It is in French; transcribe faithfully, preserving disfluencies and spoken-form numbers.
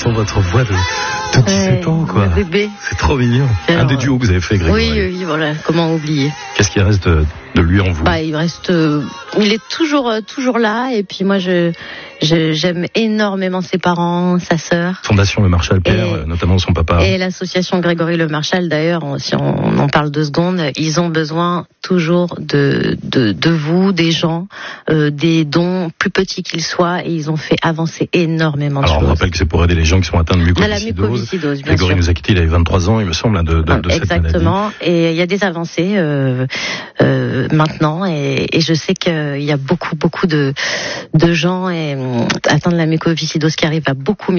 sent votre voix de, de dix-sept ouais, ans, quoi. Le bébé. C'est trop mignon. Alors, un des duos que vous avez fait, Grégory. Oui, oui, voilà. Comment oublier? Qu'est-ce qui reste de, de lui en vous? Bah, il reste, euh, il est toujours, euh, toujours là. Et puis moi, je, je, j'aime énormément ses parents, sa sœur. Fondation Le Marchal Père, Et, euh, notamment son papa. Et l'association Grégory Le Marchal, d'ailleurs, on, si on, on en parle deux secondes, ils ont besoin toujours de, de, de vous, des gens, euh, des dons, plus petits qu'ils soient, et ils ont fait avancer énormément de Alors, choses. on rappelle que c'est pour aider les gens qui sont atteints de mucoviscidose. De la mucoviscidose, bien Grégory sûr. nous a quittés, il avait vingt-trois ans, il me semble, de, de, de cette maladie. Exactement. Et il y a des avancées euh, euh, maintenant, et, et je sais qu'il y a beaucoup, beaucoup de, de gens et, atteints de la mucoviscidose qui arrivent à beaucoup mieux.